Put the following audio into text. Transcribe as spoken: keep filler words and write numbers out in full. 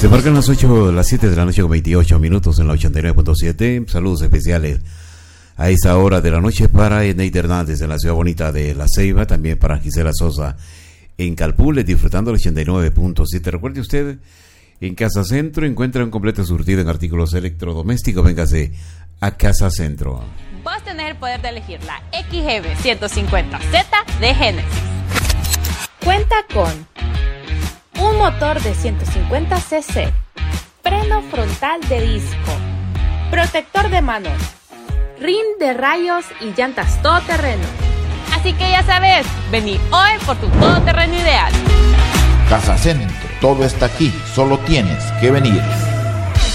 Se marcan las ocho, las siete de la noche con veintiocho minutos en la ochenta y nueve punto siete. Saludos especiales a esa hora de la noche para Eneida Hernández en la ciudad bonita de La Ceiba, también para Gisela Sosa en Calpule, disfrutando el ochenta y nueve punto siete. Recuerde usted, en Casa Centro encuentra un completo surtido en artículos electrodomésticos. Véngase a Casa Centro. Vos tenés el poder de elegir la X G B ciento cincuenta Z de Genesis. Cuenta con un motor de ciento cincuenta centímetros, freno frontal de disco, protector de manos, rin de rayos y llantas todoterreno. Así que ya sabes, vení hoy por tu todoterreno ideal. Casa Centro, todo está aquí, solo tienes que venir.